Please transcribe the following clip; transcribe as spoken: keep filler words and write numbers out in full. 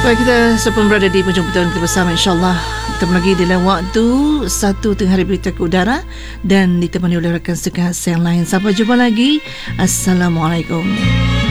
Baik, kita sepun berada di penjumpa kita bersama, insyaAllah bertemu lagi dalam waktu satu tengah hari berita ke udara dan ditemani oleh rakan sekelas yang lain. Sampai jumpa lagi. Assalamualaikum.